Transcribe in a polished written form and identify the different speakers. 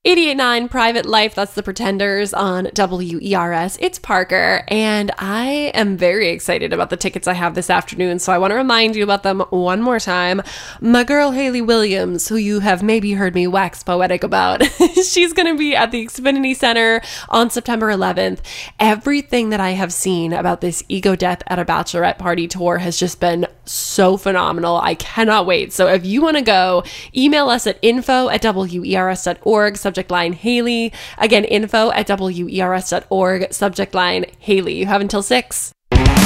Speaker 1: 88.9 Private Life, that's the Pretenders on WERS. It's Parker, and I am very excited about the tickets I have this afternoon, so I want to remind you about them one more time. My girl Hayley Williams, who you have maybe heard me wax poetic about, she's going to be at the Xfinity Center on September 11th. Everything that I have seen about this Ego Death at a Bachelorette Party tour has just been so phenomenal. I cannot wait. So if you want to go, email us at info@wers.org, subject line Hayley. Again, info@wers.org, subject line Hayley. You have until 6.